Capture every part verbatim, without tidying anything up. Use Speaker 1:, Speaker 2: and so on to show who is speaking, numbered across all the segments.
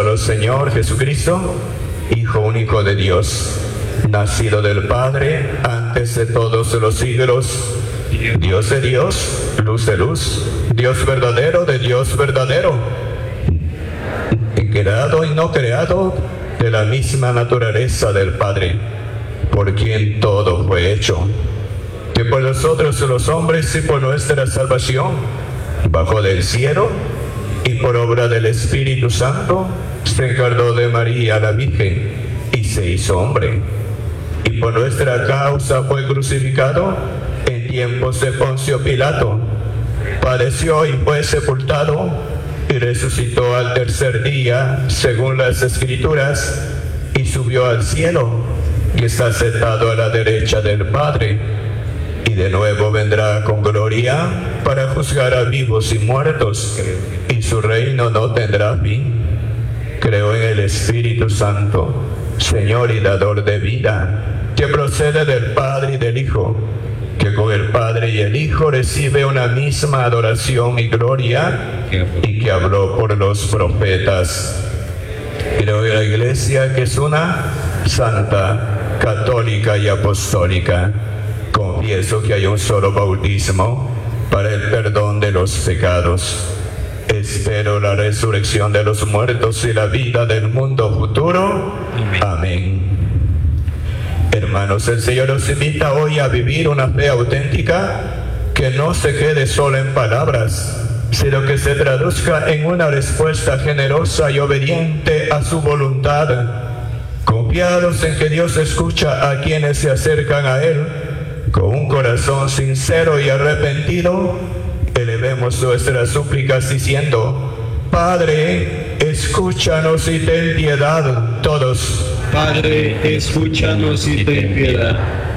Speaker 1: solo Señor Jesucristo, Hijo único de Dios, nacido del Padre antes de todos los siglos, Dios de Dios, luz de luz, Dios verdadero de Dios verdadero, creado y no creado, de la misma naturaleza del Padre, por quien todo fue hecho, que por nosotros los hombres y por nuestra salvación, bajó del cielo y por obra del Espíritu Santo, se encarnó de María la Virgen y se hizo hombre, y por nuestra causa fue crucificado en tiempos de Poncio Pilato, padeció y fue sepultado, y resucitó al tercer día, según las Escrituras, y subió al cielo, y está sentado a la derecha del Padre, y de nuevo vendrá con gloria para juzgar a vivos y muertos, y su reino no tendrá fin. Creo en el Espíritu Santo, Señor y dador de vida, que procede del Padre y del Hijo, que con el Padre y el Hijo recibe una misma adoración y gloria, y que habló por los profetas. Creo en la Iglesia, que es una santa, católica y apostólica. Confieso que hay un solo bautismo para el perdón de los pecados. Espero la resurrección de los muertos y la vida del mundo futuro. Amén. Hermanos, el Señor nos invita hoy a vivir una fe auténtica que no se quede solo en palabras, sino que se traduzca en una respuesta generosa y obediente a su voluntad. Confiados en que Dios escucha a quienes se acercan a Él, con un corazón sincero y arrepentido, elevemos nuestras súplicas diciendo: Padre, escúchanos y ten piedad. Todos.
Speaker 2: Padre, escúchanos y ten piedad.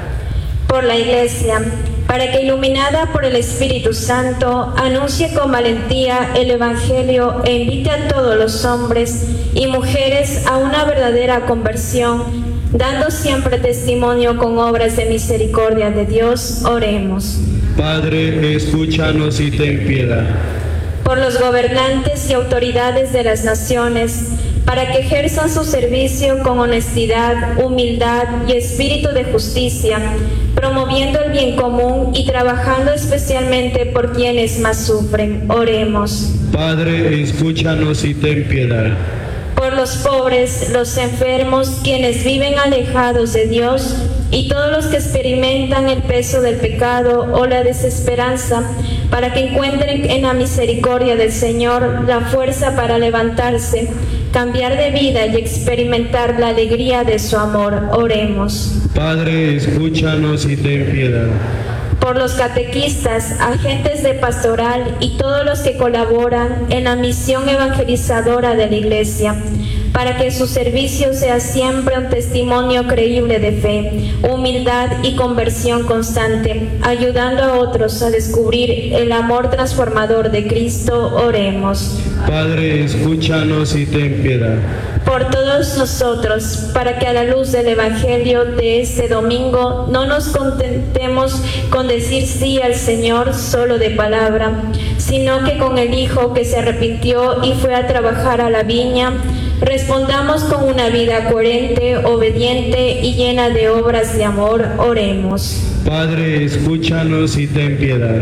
Speaker 3: Por la Iglesia, para que, iluminada por el Espíritu Santo, anuncie con valentía el Evangelio e invite a todos los hombres y mujeres a una verdadera conversión, dando siempre testimonio con obras de misericordia de Dios. Oremos.
Speaker 2: Padre, escúchanos y ten piedad.
Speaker 3: Por los gobernantes y autoridades de las naciones, para que ejerzan su servicio con honestidad, humildad y espíritu de justicia, promoviendo el bien común y trabajando especialmente por quienes más sufren. Oremos.
Speaker 2: Padre, escúchanos y ten piedad.
Speaker 3: Por los pobres, los enfermos, quienes viven alejados de Dios, y todos los que experimentan el peso del pecado o la desesperanza, para que encuentren en la misericordia del Señor la fuerza para levantarse, cambiar de vida y experimentar la alegría de su amor. Oremos.
Speaker 2: Padre, escúchanos y ten piedad.
Speaker 3: Por los catequistas, agentes de pastoral y todos los que colaboran en la misión evangelizadora de la Iglesia, para que su servicio sea siempre un testimonio creíble de fe, humildad y conversión constante, ayudando a otros a descubrir el amor transformador de Cristo. Oremos.
Speaker 2: Padre, escúchanos y ten piedad.
Speaker 3: Por todos nosotros, para que a la luz del Evangelio de este domingo no nos contentemos con decir sí al Señor solo de palabra, sino que con el Hijo que se arrepintió y fue a trabajar a la viña, respondamos con una vida coherente, obediente y llena de obras de amor. Oremos.
Speaker 2: Padre, escúchanos y ten piedad.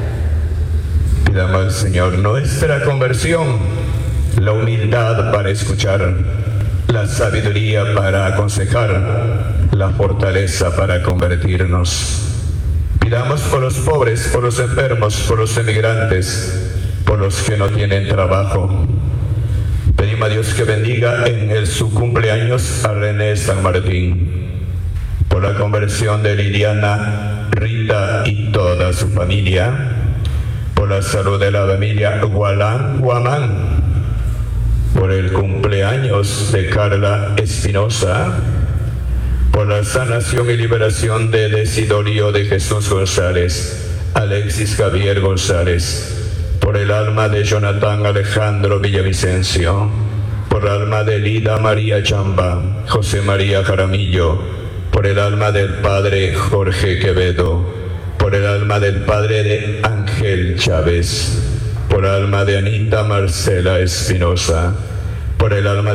Speaker 1: Pidamos al Señor nuestra conversión, la humildad para escuchar, la sabiduría para aconsejar, la fortaleza para convertirnos. Pidamos por los pobres, por los enfermos, por los emigrantes, por los que no tienen trabajo. Pedimos a Dios que bendiga en el, su cumpleaños a René San Martín, por la conversión de Liliana, Rita y toda su familia, por la salud de la familia Gualán Guamán, por el cumpleaños de Carla Espinosa, por la sanación y liberación de Desidorio de Jesús González, Alexis Javier González, por el alma de Jonathan Alejandro Villavicencio, por el alma de Lida María Chamba, José María Jaramillo, por el alma del padre Jorge Quevedo, por el alma del padre de Ángel Chávez, por el alma de Anita Marcela Espinosa, por el alma